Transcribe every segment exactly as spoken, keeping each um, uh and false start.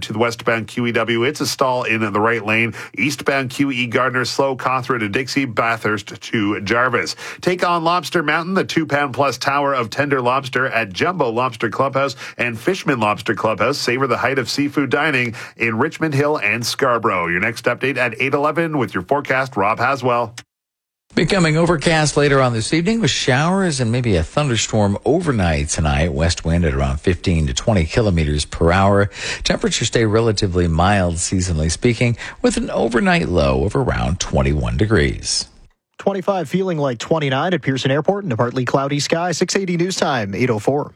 to the westbound Q E W. It's a stall in the right lane. Eastbound Q E Gardner slow, Cawthron to Dixie, Bathurst to Jarvis. Take on Lobster Mountain, the two-pound plus tower of tender lobster at Jumbo Lobster Clubhouse and Fishman Lobster Clubhouse. Savor the height of seafood dining in Richmond Hill and Scarborough. Your next update at eight eleven with your forecast, Rob Haswell. Becoming overcast later on this evening with showers and maybe a thunderstorm overnight tonight. West wind at around fifteen to twenty kilometers per hour. Temperatures stay relatively mild, seasonally speaking, with an overnight low of around twenty-one degrees. twenty-five feeling like twenty-nine at Pearson Airport and a partly cloudy sky. six eighty news time, eight oh four.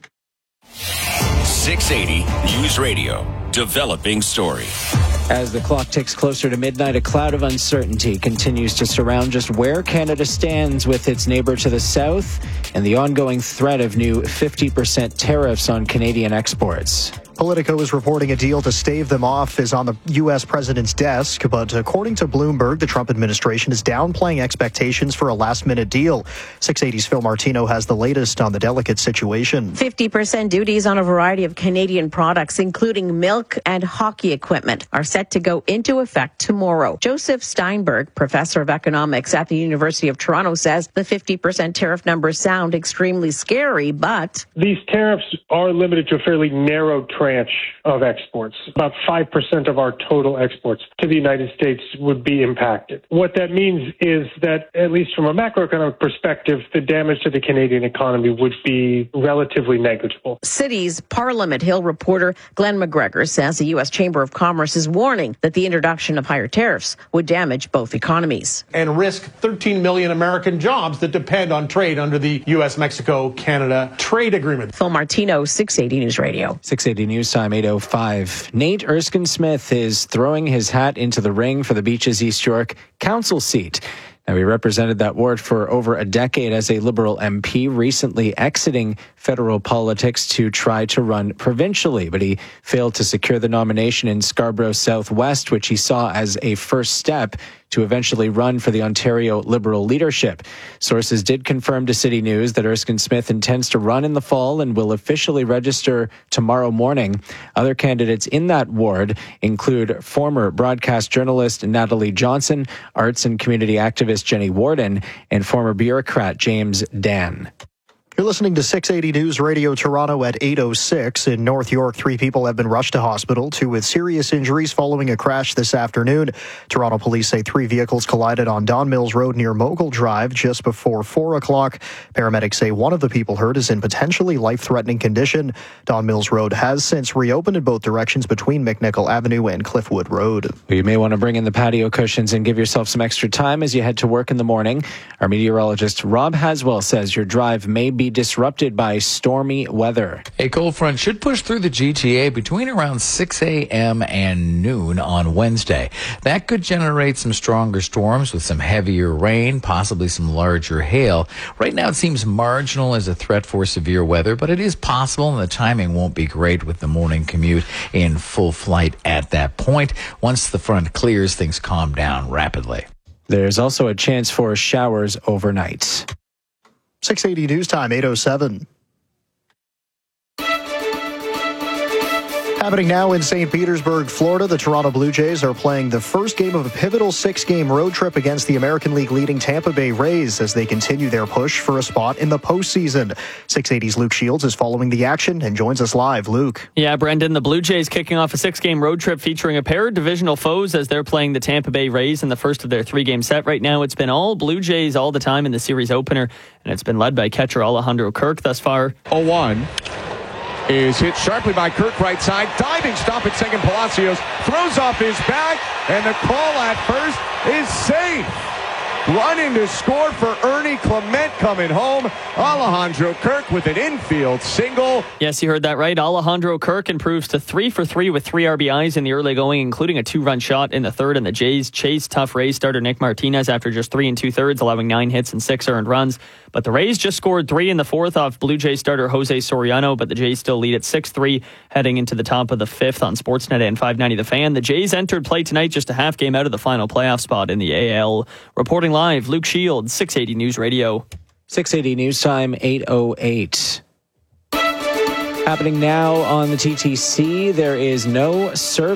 six eighty News Radio. Developing story. As the clock ticks closer to midnight, a cloud of uncertainty continues to surround just where Canada stands with its neighbor to the south and the ongoing threat of new fifty percent tariffs on Canadian exports. Politico is reporting a deal to stave them off is on the U S president's desk, but according to Bloomberg, the Trump administration is downplaying expectations for a last-minute deal. six eighty's Phil Martino has the latest on the delicate situation. fifty percent duties on a variety of Canadian products, including milk and hockey equipment, are set to go into effect tomorrow. Joseph Steinberg, professor of economics at the University of Toronto, says the fifty percent tariff numbers sound extremely scary, but these tariffs are limited to a fairly narrow tranche of exports. About five percent of our total exports to the United States would be impacted. What that means is that, at least from a macroeconomic perspective, the damage to the Canadian economy would be relatively negligible. City's Parliament Hill reporter Glenn McGregor says the U S Chamber of Commerce is warning that the introduction of higher tariffs would damage both economies. And risk thirteen million American jobs that depend on trade under the U S Mexico Canada trade agreement. Phil Martino, six eighty News Radio. six eighty News time, eight oh five. Nate Erskine Smith is throwing his hat into the ring for the Beaches East York council seat. Now, he represented that ward for over a decade as a Liberal M P, recently exiting federal politics to try to run provincially, but he failed to secure the nomination in Scarborough Southwest, which he saw as a first step to eventually run for the Ontario Liberal leadership. Sources did confirm to City News that Erskine Smith intends to run in the fall and will officially register tomorrow morning. Other candidates in that ward include former broadcast journalist Natalie Johnson, arts and community activist Jenny Warden, and former bureaucrat James Dan. You're listening to six eighty News Radio Toronto at eight oh six. In North York, three people have been rushed to hospital, two with serious injuries following a crash this afternoon. Toronto police say three vehicles collided on Don Mills Road near Mogul Drive just before four o'clock. Paramedics say one of the people hurt is in potentially life-threatening condition. Don Mills Road has since reopened in both directions between McNichol Avenue and Cliffwood Road. You may want to bring in the patio cushions and give yourself some extra time as you head to work in the morning. Our meteorologist Rob Haswell says your drive may be disrupted by stormy weather. A cold front should push through the G T A between around six a.m. and noon on Wednesday. That could generate some stronger storms with some heavier rain, possibly some larger hail. Right now it seems marginal as a threat for severe weather, but it is possible, and the timing won't be great with the morning commute in full flight at that point. Once the front clears, things calm down rapidly. There's also a chance for showers overnight. six eighty News Time, eight oh seven. Happening now in Saint Petersburg, Florida, the Toronto Blue Jays are playing the first game of a pivotal six-game road trip against the American League leading Tampa Bay Rays as they continue their push for a spot in the postseason. six eighty's Luke Shields is following the action and joins us live. Luke. Yeah, Brendan, the Blue Jays kicking off a six-game road trip featuring a pair of divisional foes as they're playing the Tampa Bay Rays in the first of their three-game set. Right now, it's been all Blue Jays all the time in the series opener, and it's been led by catcher Alejandro Kirk thus far. oh one. Is hit sharply by Kirk, right side. Diving stop at second. Palacios throws off his back, and the call at first is safe. Running to score for Ernie Clement coming home. Alejandro Kirk with an infield single. Yes, you heard that right. Alejandro Kirk improves to three for three with three R B Is in the early going, including a two-run shot in the third. And the Jays chased tough Rays starter Nick Martinez after just three and two-thirds, allowing nine hits and six earned runs. But the Rays just scored three in the fourth off Blue Jays starter Jose Soriano, but the Jays still lead at six three heading into the top of the fifth on Sportsnet and five ninety The Fan. The Jays entered play tonight just a half game out of the final playoff spot in the A L. Reporting live, Luke Shields, six eighty News Radio. six eighty News Time, eight oh eight. Happening now on the T T C, there is no service.